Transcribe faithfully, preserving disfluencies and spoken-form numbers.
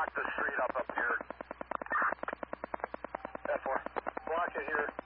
block the street up up here. F four. Block it here.